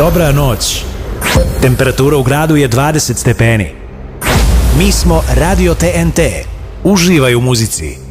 Dobra noć. Temperatura u gradu je 20 stepeni. Mi smo Radio TNT. Uživaj u muzici.